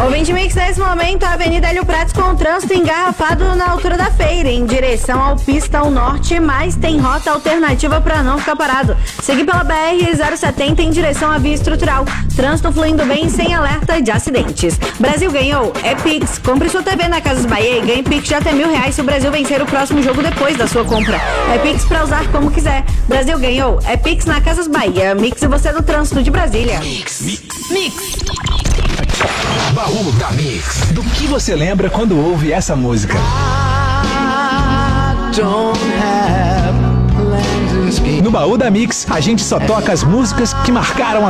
Ouvinte Mix, nesse momento, a Avenida Hélio Prates com o trânsito engarrafado na altura da feira, em direção ao Pistão Norte, mas tem rota alternativa para não ficar parado. Seguir pela BR-070 em direção à via estrutural. Trânsito fluindo bem, sem alerta de acidentes. Brasil ganhou, é Pix. Compre sua TV na Casas Bahia e ganhe Pix de até R$1.000 se o Brasil vencer o próximo jogo depois da sua compra. É Pix pra usar como quiser. Brasil ganhou, é Pix na Casas Bahia. Mix e você no trânsito de Brasília. Mix. Baú da Mix. Do que você lembra quando ouve essa música? No Baú da Mix, a gente só toca as músicas que marcaram a